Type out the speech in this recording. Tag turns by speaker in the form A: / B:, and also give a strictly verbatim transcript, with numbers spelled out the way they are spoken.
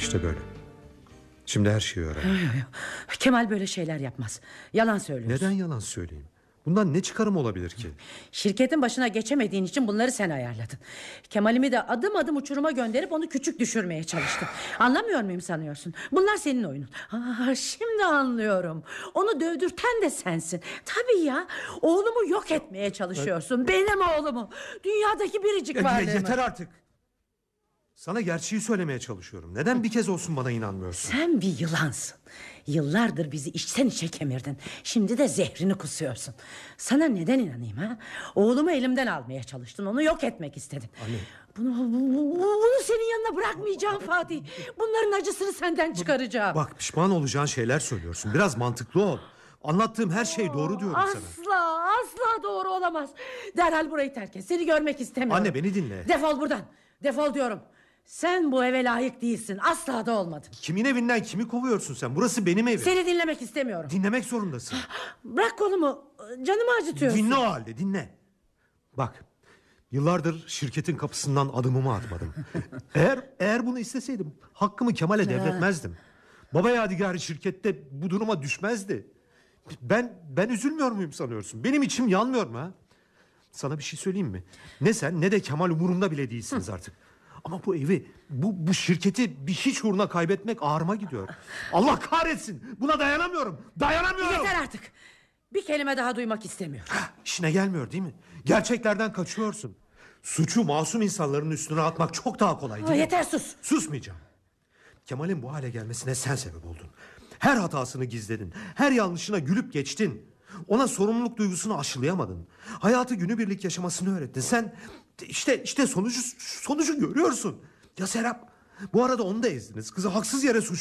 A: İşte böyle. Şimdi her şeyi öğren.
B: Yok, yok, yok. Kemal böyle şeyler yapmaz. Yalan söylüyorsun.
A: Neden yalan söyleyeyim? Bundan ne çıkarım olabilir ki?
B: Şirketin başına geçemediğin için bunları sen ayarladın. Kemal'imi de adım adım uçuruma gönderip onu küçük düşürmeye çalıştın. Anlamıyor muyum sanıyorsun? Bunlar senin oyunun. Aa, şimdi anlıyorum. Onu dövdürten de sensin. Tabii ya. Oğlumu yok etmeye çalışıyorsun. Benim oğlumu. Dünyadaki biricik varlığımı.
A: Yeter artık. Sana gerçeği söylemeye çalışıyorum. Neden bir kez olsun bana inanmıyorsun?
B: Sen bir yılansın. Yıllardır bizi içten içe kemirdin. Şimdi de zehrini kusuyorsun. Sana neden inanayım ha? Oğlumu elimden almaya çalıştın. Onu yok etmek istedin.
A: Anne.
B: Bunu, bu- bunu senin yanına bırakmayacağım Fatih. Bunların acısını senden çıkaracağım.
A: Bak, pişman olacağın şeyler söylüyorsun. Biraz mantıklı ol. Anlattığım her şey doğru diyorum
B: asla,
A: sana.
B: Asla asla doğru olamaz. Derhal burayı terk et. Seni görmek istemiyorum.
A: Anne, beni dinle.
B: Defol buradan. Defol diyorum. Sen bu eve layık değilsin. Asla da olmadın.
A: Kimin evinden kimi kovuyorsun sen? Burası benim evim.
B: Seni dinlemek istemiyorum.
A: Dinlemek zorundasın.
B: Bırak kolumu. Canımı acıtıyorsun.
A: Dinle o halde, dinle. Bak, yıllardır şirketin kapısından adımımı atmadım. Eğer eğer bunu isteseydim hakkımı Kemal'e devretmezdim. Baba Yadigarı şirkette bu duruma düşmezdi. Ben ben üzülmüyor muyum sanıyorsun? Benim içim yanmıyor mu ha? Sana bir şey söyleyeyim mi? Ne sen ne de Kemal umurumda bile değilsiniz artık. Ama bu evi, bu, bu şirketi bir hiç uğruna kaybetmek ağrıma gidiyor. Allah kahretsin! Buna dayanamıyorum! Dayanamıyorum!
B: Yeter artık. Bir kelime daha duymak istemiyorum.
A: Hah, işine gelmiyor değil mi? Gerçeklerden kaçıyorsun. Suçu masum insanların üstüne atmak çok daha kolay değil
B: Aa,
A: mi?
B: yeter, sus.
A: Susmayacağım. Kemal'in bu hale gelmesine sen sebep oldun. Her hatasını gizledin. Her yanlışına gülüp geçtin. Ona sorumluluk duygusunu aşılayamadın. Hayatı günübirlik yaşamasını öğrettin. Sen işte işte sonucu sonucu görüyorsun. Ya Serap, bu arada onu da ezdiniz. Kızı haksız yere suç